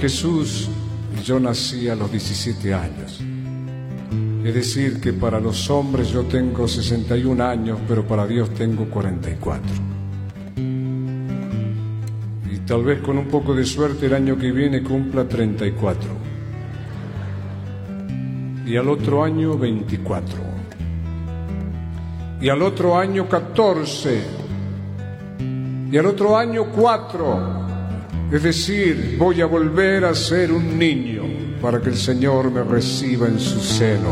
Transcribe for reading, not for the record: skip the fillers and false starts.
Jesús, yo nací a los 17 años. Es decir, que para los hombres yo tengo 61 años, pero para Dios tengo 44. Y tal vez con un poco de suerte el año que viene cumpla 34. Y al otro año 24. Y al otro año 14. Y al otro año 4. Es decir, voy a volver a ser un niño para que el Señor me reciba en su seno.